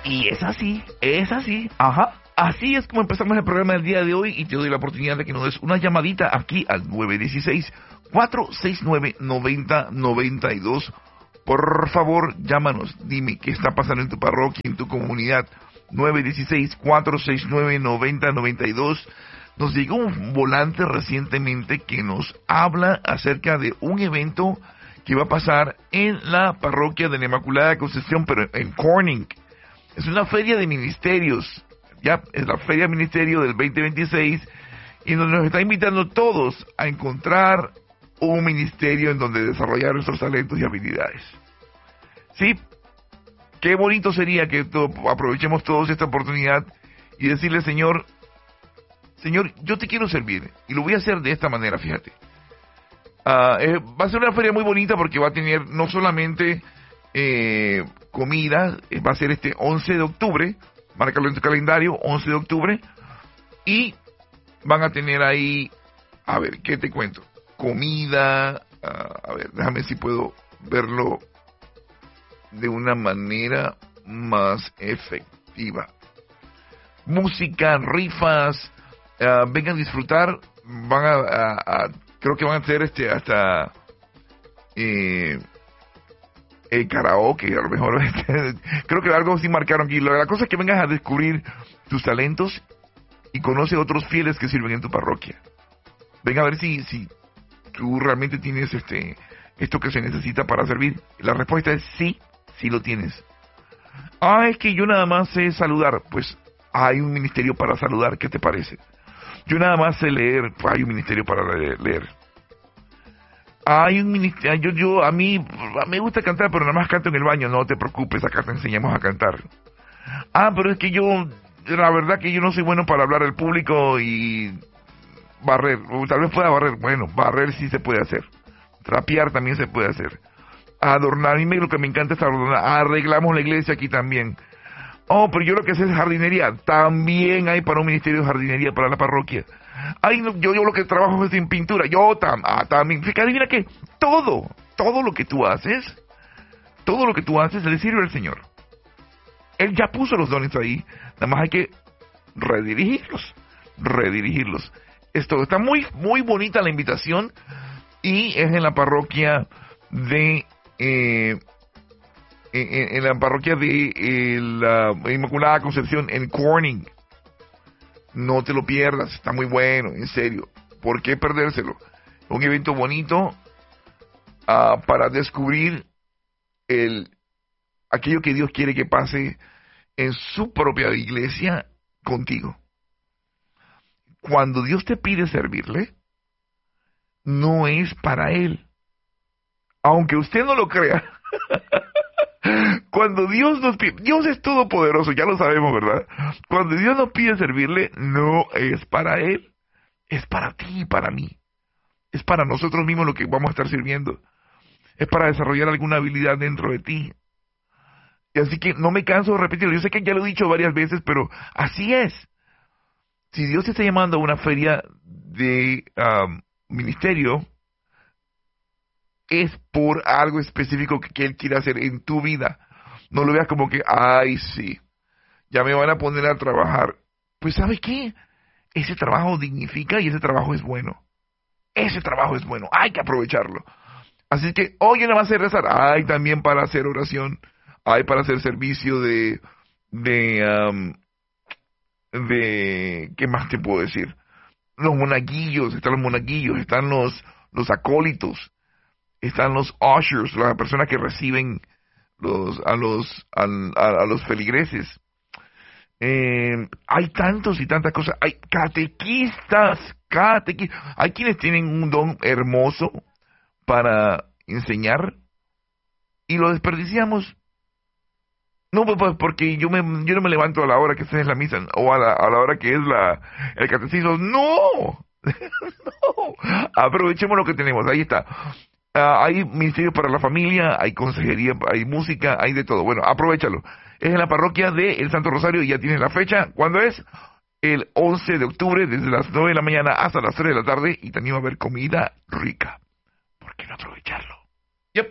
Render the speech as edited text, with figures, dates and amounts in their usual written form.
Y es así, ajá. Así es como empezamos el programa del día de hoy y te doy la oportunidad de que nos des una llamadita aquí al 916-469-9092. Por favor, llámanos, dime qué está pasando en tu parroquia, en tu comunidad. 916-469-9092. Nos llegó un volante recientemente que nos habla acerca de un evento que va a pasar en la parroquia de la Inmaculada Concepción, pero en Corning. Es una feria de ministerios, ya es la feria de ministerio del 2026, y donde nos está invitando todos a encontrar un ministerio en donde desarrollar nuestros talentos y habilidades. Sí, qué bonito sería que aprovechemos todos esta oportunidad y decirle, Señor, yo te quiero servir, y lo voy a hacer de esta manera, fíjate. Va a ser una feria muy bonita porque va a tener no solamente comida, va a ser este 11 de octubre, márcalo en tu calendario, 11 de octubre, y van a tener ahí, a ver, ¿qué te cuento? Comida, a ver, déjame si puedo verlo de una manera más efectiva. Música, rifas, vengan a disfrutar, van a creo que van a hacer hasta el karaoke, a lo mejor creo que algo así marcaron aquí. La cosa es que vengas a descubrir tus talentos y conoce a otros fieles que sirven en tu parroquia. Venga a ver si tú realmente tienes esto que se necesita para servir. La respuesta es sí lo tienes. Es que yo nada más sé saludar. Pues hay un ministerio para saludar, ¿qué te parece? Yo nada más sé leer, pues hay un ministerio para leer. Hay un ministerio, a mí me gusta cantar, pero nada más canto en el baño. No te preocupes, acá te enseñamos a cantar. Pero es que la verdad que yo no soy bueno para hablar al público y barrer, o tal vez pueda barrer. Bueno, barrer sí se puede hacer. Trapear también se puede hacer. Adornar, a mí lo que me encanta es adornar. Arreglamos la iglesia aquí también. Pero yo lo que sé es jardinería. También hay para un ministerio de jardinería para la parroquia. Yo lo que trabajo es en pintura. Yo también. Fíjate, adivina que todo lo que tú haces le sirve al Señor. Él ya puso los dones ahí. Nada más hay que redirigirlos. Está muy, muy bonita la invitación. Y es en la parroquia de en la parroquia de la Inmaculada Concepción en Corning. No te lo pierdas, está muy bueno, en serio. ¿Por qué perdérselo? Un evento bonito para descubrir aquello que Dios quiere que pase en su propia iglesia contigo. Cuando Dios te pide servirle, no es para Él. Aunque usted no lo crea. Cuando Dios nos pide, Dios es todopoderoso, ya lo sabemos, ¿verdad? Cuando Dios nos pide servirle, no es para Él, es para ti y para mí. Es para nosotros mismos lo que vamos a estar sirviendo. Es para desarrollar alguna habilidad dentro de ti. Y así que no me canso de repetirlo. Yo sé que ya lo he dicho varias veces, pero así es. Si Dios te está llamando a una feria de ministerio, es por algo específico que Él quiere hacer en tu vida. No lo veas como que, sí, ya me van a poner a trabajar. Pues ¿sabe qué? Ese trabajo dignifica y ese trabajo es bueno. Ese trabajo es bueno, hay que aprovecharlo. Así que, oye, nada más es rezar. Hay también para hacer oración, hay para hacer servicio de ¿qué más te puedo decir? Los monaguillos, están los acólitos, están los ushers, las personas que reciben a los feligreses. Hay tantos y tantas cosas. Hay catequistas. Hay quienes tienen un don hermoso para enseñar y lo desperdiciamos. No, pues porque yo no me levanto a la hora que es la misa o a la hora que es el catecismo. ¡No! No. Aprovechemos lo que tenemos. Ahí está. Hay ministerios para la familia, hay consejería, hay música, hay de todo. Bueno, aprovéchalo. Es en la parroquia de El Santo Rosario y ya tienes la fecha. ¿Cuándo es? El 11 de octubre, desde las 9 de la mañana hasta las 3 de la tarde. Y también va a haber comida rica. ¿Por qué no aprovecharlo?